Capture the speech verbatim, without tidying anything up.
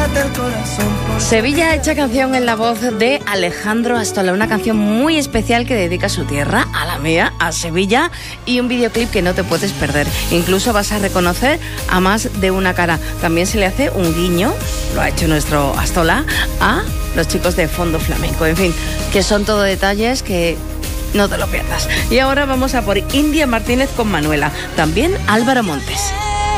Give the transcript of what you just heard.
late el corazón por Sevilla hecha canción en la voz de Alejandro Astola, una canción muy especial que dedica a su tierra, a la mía, a Sevilla, y un videoclip que no te puedes perder. Incluso vas a reconocer a más de una cara. También se le hace un guiño, lo ha hecho nuestro Astola, a los chicos de Fondo Flamenco. En fin, que son todo detalles que no te lo pierdas. Y ahora vamos a por India Martínez con Manuela, también Álvaro Montes.